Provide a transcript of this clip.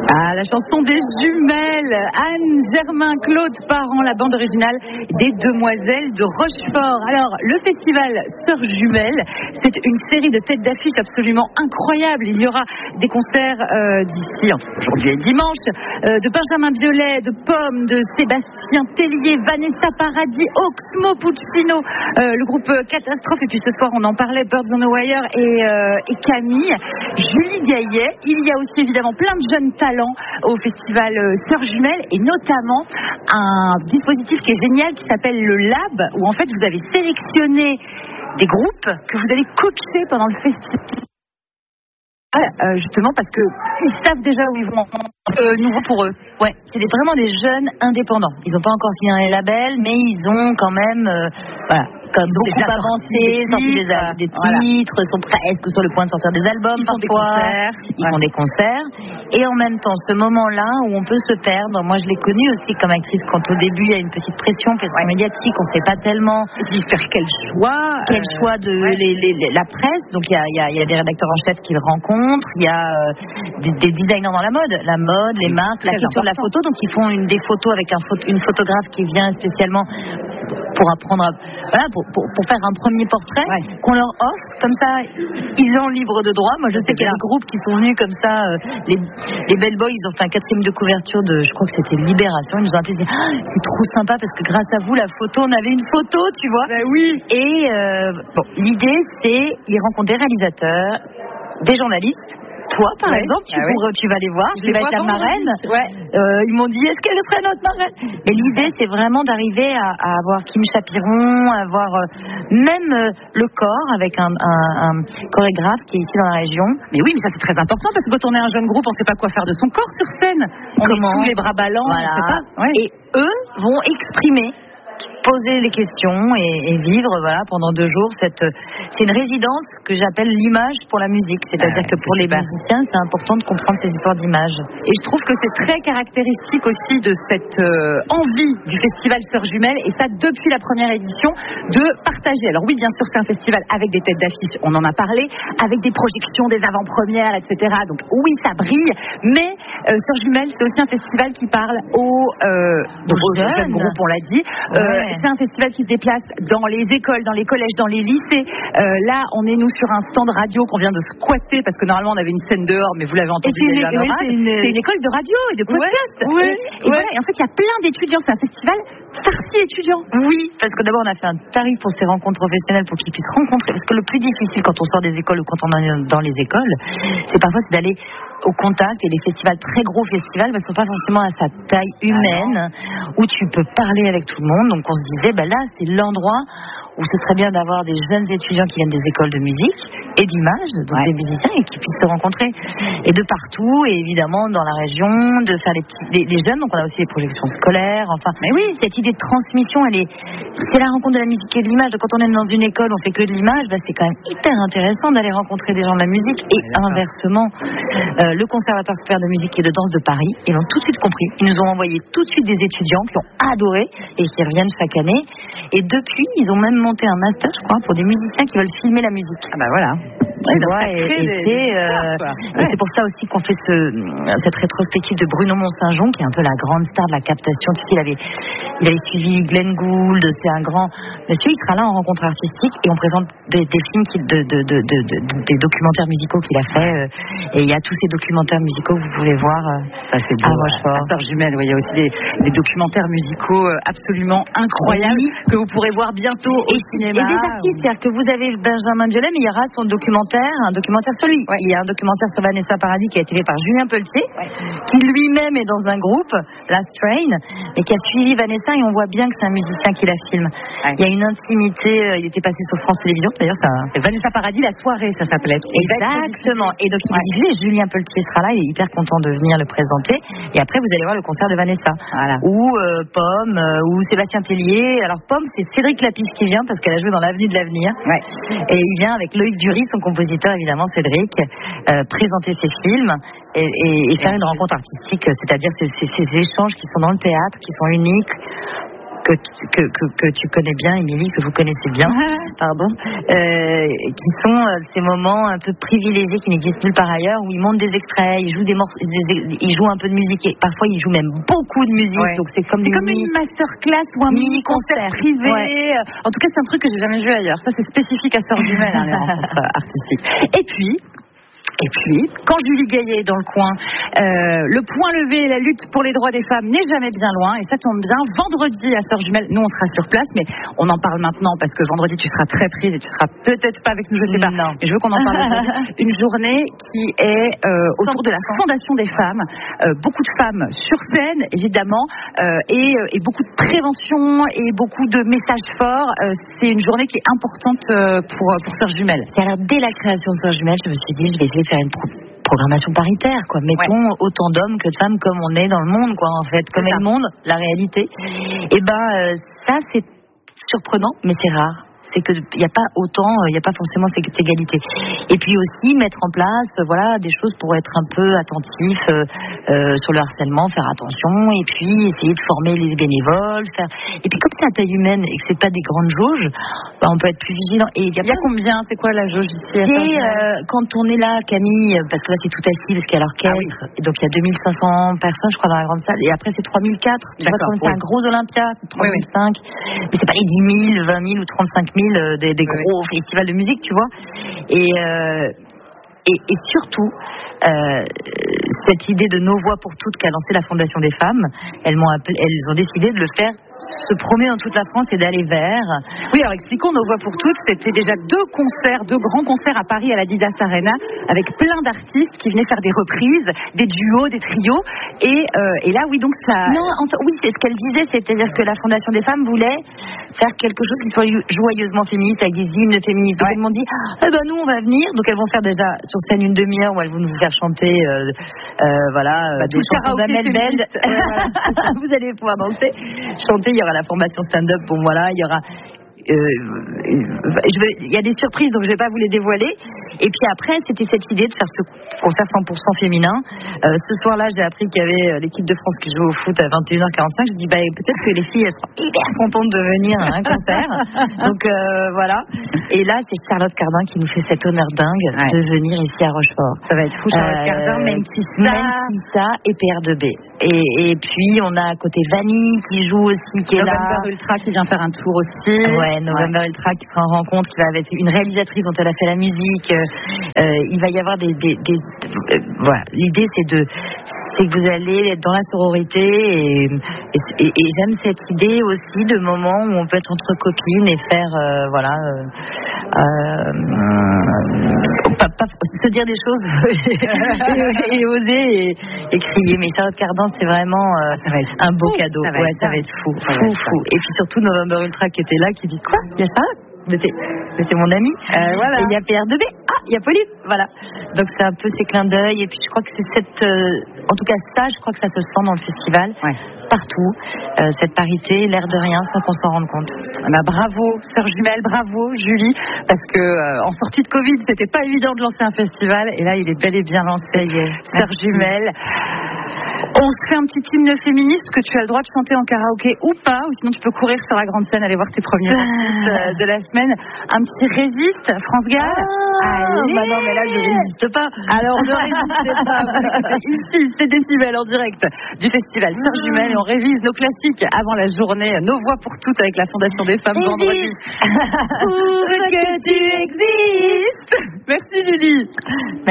Ah, la chanson des jumelles. Anne, Germain, Claude Parent, la bande originale des Demoiselles de Rochefort. Alors, le festival Sœurs Jumelles, c'est une série de têtes d'affiche absolument incroyable. Il y aura des concerts d'ici, aujourd'hui et dimanche, de Benjamin Biolay, de Pomme, de Sébastien Tellier, Vanessa Paradis, Oxmo Puccino, le groupe Catastrophe. Et puis ce soir, on en parlait, Birds on the Wire et Camille, Julie Gaillet. Il y a aussi évidemment plein de jeunes talents au festival Sœurs Jumelles, et notamment un dispositif qui est génial qui s'appelle le Lab, où en fait vous avez sélectionné des groupes que vous allez coacher pendant le festival. Justement parce que ils savent déjà où ils vont. Nouveau pour eux. Ouais, c'est vraiment des jeunes indépendants. Ils n'ont pas encore signé un label, mais ils ont quand même, comme beaucoup avancé, sorti des titres, sont presque sur le point de sortir des albums parfois. Ils font des concerts. Et en même temps, ce moment-là où on peut se perdre, moi je l'ai connu aussi comme actrice quand au début il y a une petite pression médiatique, on ne sait pas tellement. Et puis faire quel choix de la presse. Donc il y a des rédacteurs en chef qui le rencontrent, il y a des designers dans la mode, les marques, la question de la photo. Donc ils font des photos avec une photographe qui vient spécialement pour apprendre pour faire un premier portrait qu'on leur offre. Comme ça, ils ont libre de droit. Moi, je sais qu'il y a des groupes qui sont venus comme ça. Les Bell Boys, ils ont fait un 4e de couverture de, je crois que c'était Libération. Ils nous ont appelé, c'est trop sympa parce que grâce à vous, la photo, on avait une photo, tu vois. Oui. Et l'idée, c'est ils rencontrent des réalisateurs, des journalistes. Toi, par exemple, tu vas les voir. Je vais être la marraine. Ils m'ont dit, est-ce qu'elle serait notre marraine? Mais l'idée, c'est vraiment d'arriver à avoir Kim Chapiron, à avoir même le corps avec un chorégraphe qui est ici dans la région. Mais oui, mais ça c'est très important parce que quand on est un jeune groupe, on ne sait pas quoi faire de son corps sur scène. On est sous les bras ballants, on ne sait pas. Et eux vont exprimer, poser les questions et vivre pendant 2 jours. C'est une résidence que j'appelle l'image pour la musique. C'est-à-dire que pour les musiciens, c'est important de comprendre ces histoires d'image. Et je trouve que c'est très caractéristique aussi de cette envie du festival Sœurs Jumelles, et ça depuis la première édition, de partager. Alors oui, bien sûr, c'est un festival avec des têtes d'affiche, on en a parlé, avec des projections, des avant-premières, etc. Donc oui, ça brille, mais Sœurs Jumelles, c'est aussi un festival qui parle aux jeunes groupes, on l'a dit. C'est un festival qui se déplace dans les écoles, dans les collèges, dans les lycées. Là, on est nous sur un stand radio qu'on vient de squatter parce que normalement on avait une scène dehors, mais vous l'avez entendu. C'est une école de radio et de podcast. Et en fait, il y a plein d'étudiants. C'est un festival parti étudiants. Oui, parce que d'abord on a fait un tarif pour ces rencontres professionnelles pour qu'ils puissent rencontrer. Parce que le plus difficile quand on sort des écoles ou quand on est dans les écoles, c'est d'aller au contact, et les festivals, très gros festivals, ne sont pas forcément à sa taille humaine, où tu peux parler avec tout le monde. Donc on se disait, là c'est l'endroit où ce serait bien d'avoir des jeunes étudiants qui viennent des écoles de musique et d'image, donc des musiciens, et qui puissent se rencontrer. Et de partout, et évidemment dans la région, de faire les jeunes. Donc on a aussi les projections scolaires. Enfin, mais oui, cette idée de transmission, c'est la rencontre de la musique et de l'image. Quand on est dans une école, on fait que de l'image, c'est quand même hyper intéressant d'aller rencontrer des gens de la musique. Et inversement, le Conservatoire supérieur de musique et de danse de Paris, ils l'ont tout de suite compris. Ils nous ont envoyé tout de suite des étudiants qui ont adoré et qui reviennent chaque année. Et depuis, ils ont même monté un master, je crois, pour des musiciens qui veulent filmer la musique. Tu vois, et c'est pour ça aussi qu'on fait cette rétrospective de Bruno Mont-Saint-Jean, qui est un peu la grande star de la captation. Tu sais, il avait suivi Glenn Gould, c'est un grand monsieur. Il sera là en rencontre artistique et on présente des films, des documentaires musicaux qu'il a fait. Et il y a tous ces documentaires musicaux que vous pouvez voir à Rochefort. À Sœurs Jumelles, il y a aussi des documentaires musicaux absolument incroyables que vous pourrez voir bientôt au cinéma. Et des artistes, c'est-à-dire que vous avez Benjamin Biolay, mais il y aura un documentaire sur lui. Il y a un documentaire sur Vanessa Paradis qui a été fait par Julien Pelletier, qui lui-même est dans un groupe, Last Train, mais qui a suivi Vanessa, et on voit bien que c'est un musicien qui la filme. Il y a une intimité, il était passé sur France Télévisions, d'ailleurs Vanessa Paradis, la soirée, ça s'appelait. Exactement. Et donc il dit, Julien Pelletier sera là, il est hyper content de venir le présenter. Et après vous allez voir le concert de Vanessa. Ou Pomme, ou Sébastien Tellier. Alors Pomme, c'est Cédric Lapiche qui vient parce qu'elle a joué dans l'Avenue de l'Avenir. Et il vient avec Loïc Dury, son compositeur évidemment, Cédric, présenter ses films et faire une rencontre artistique, c'est-à-dire ces échanges qui sont dans le théâtre, qui sont uniques, que tu connais bien, Émilie, que vous connaissez bien, pardon, qui sont ces moments un peu privilégiés qui n'existent nulle part ailleurs, où ils montent des extraits, ils jouent des morceaux, ils jouent un peu de musique, et parfois ils jouent même beaucoup de musique, donc c'est comme une masterclass ou un mini concert privé. Ouais. En tout cas, c'est un truc que j'ai jamais vu ailleurs. Ça, c'est spécifique à Sœurs Jumelles, les rencontres artistiques. Et puis, quand Julie Gaillet est dans le coin, le point levé et la lutte pour les droits des femmes n'est jamais bien loin. Et ça tombe bien. Vendredi à Sœurs Jumelles, nous on sera sur place, mais on en parle maintenant parce que vendredi tu seras très prise et tu seras peut-être pas avec nous, je sais pas. Non. Mais je veux qu'on en parle aujourd'hui. Une journée qui est autour de la Fondation des femmes. Beaucoup de femmes sur scène, évidemment, et beaucoup de prévention et beaucoup de messages forts. C'est une journée qui est importante pour Sœurs Jumelles. Et alors, dès la création de Sœurs Jumelles, je me suis dit, je vais essayer de faire une programmation paritaire, quoi. Mettons autant d'hommes que de femmes comme on est dans le monde, quoi, en fait, comme est le monde, la réalité. Et ça, c'est surprenant, mais c'est rare. C'est qu'il n'y a pas forcément cette égalité. Et puis aussi mettre en place, des choses pour être un peu attentif sur le harcèlement, faire attention, et puis essayer de former les bénévoles, et puis comme c'est à taille humaine et que c'est pas des grandes jauges, on peut être plus vigilant. Et il y a combien? C'est quoi la jauge ici? Quand on est là, Camille, parce que là c'est tout assis, parce qu'il y a l'orchestre, et donc il y a 2500 personnes, je crois, dans la grande salle, et après c'est 3004. Tu vois, comme c'est un gros Olympia, 3005, mais c'est pas les 10 000, 20 000 ou 35 000 des gros festivals de musique, tu vois. Et surtout, cette idée de Nos Voix pour Toutes qu'a lancé la Fondation des femmes, elles ont décidé de le faire se promener dans toute la France et d'aller vers. Oui, alors expliquons Nos Voix pour Toutes. C'était déjà deux grands concerts à Paris à la Didas Arena avec plein d'artistes qui venaient faire des reprises, des duos, des trios. Et là, oui, donc ça. Non, oui, c'est ce qu'elle disait, c'est-à-dire que la Fondation des femmes voulait faire quelque chose qui soit joyeusement féministe avec des hymnes féministes. Donc elles m'ont dit, nous on va venir. Donc elles vont faire déjà sur scène une demi-heure où elles vont nous faire chanter, des chansons d'Amel Bent. Vous allez pouvoir danser, chanter. Il y aura la formation stand-up, il y aura. Il y a des surprises, donc je ne vais pas vous les dévoiler. Et puis après, c'était cette idée de faire ce concert 100% féminin. Ce soir-là, j'ai appris qu'il y avait l'équipe de France qui joue au foot à 21h45. Je dis, peut-être que les filles, elles seront hyper contentes de venir à un concert. Donc voilà. Et là, c'est Charlotte Cardin qui nous fait cet honneur dingue de venir ici à Rochefort. Ça va être fou, Charlotte Cardin, Mentissa et PR2B. Et puis, on a à côté Vanille qui joue aussi, qui est là. November Ultra qui vient faire un tour aussi. November Ultra qui sera en rencontre, qui va avec une réalisatrice dont elle a fait la musique. Il va y avoir voilà. L'idée, c'est que vous allez être dans la sororité et j'aime cette idée aussi de moments où on peut être entre copines et faire pas se dire des choses et oser et crier. Mais Charlotte Cardin, c'est vraiment un beau cadeau. Ça va être fou. Et puis surtout November Ultra qui était là, qui dit quoi? Il y a ça? Mais c'est mon ami. Et il y a PR2B. Il y a Pauline. Voilà. Donc c'est un peu ces clins d'œil. Et puis je crois que c'est en tout cas ça, je crois que ça se sent dans le festival. Partout. Cette parité, l'air de rien, sans qu'on s'en rende compte. Bravo, Sœurs Jumelles, bravo, Julie. Parce que en sortie de Covid, c'était pas évident de lancer un festival. Et là, il est bel et bien lancé. Sœurs Jumelles. On se fait un petit hymne féministe que tu as le droit de chanter en karaoké ou pas, ou sinon tu peux courir sur la grande scène, aller voir tes premiers artistes de la semaine. Un petit Résiste, France Gall. Non, mais là je résiste pas. Alors ne résistez pas. Ici, c'est Décibel en direct du festival Sœurs Jumelles et on révise nos classiques avant la journée Nos Voix pour Toutes avec la Fondation des femmes vendredi. Pour que tu existes. Merci Julie.